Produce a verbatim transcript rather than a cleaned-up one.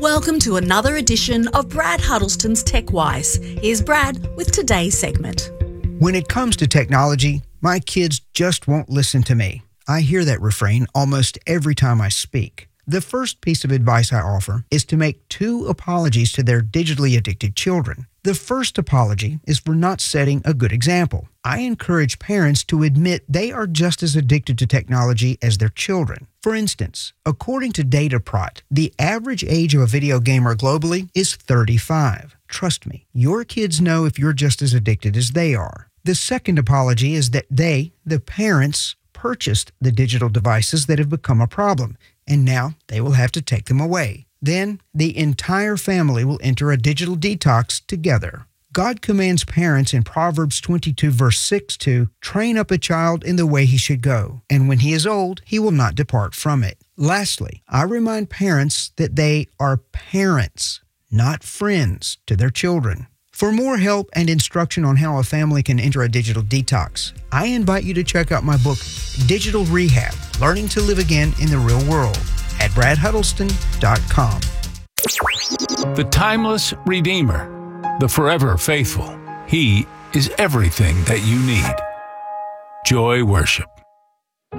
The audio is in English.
Welcome to another edition of Brad Huddleston's TechWise. Here's Brad with today's segment. When it comes to technology, my kids just won't listen to me. I hear that refrain almost every time I speak. The first piece of advice I offer is to make two apologies to their digitally addicted children. The first apology is for not setting a good example. I encourage parents to admit they are just as addicted to technology as their children. For instance, according to Dataprot, the average age of a video gamer globally is thirty-five. Trust me, your kids know if you're just as addicted as they are. The second apology is that they, the parents, purchased the digital devices that have become a problem, and now they will have to take them away. Then the entire family will enter a digital detox together. God commands parents in Proverbs twenty-two, verse six to train up a child in the way he should go, and when he is old, he will not depart from it. Lastly, I remind parents that they are parents, not friends to their children. For more help and instruction on how a family can enter a digital detox, I invite you to check out my book, Digital Rehab, Learning to Live Again in the Real World, at brad huddleston dot com. The timeless Redeemer, the forever faithful. He is everything that you need. Joy Worship.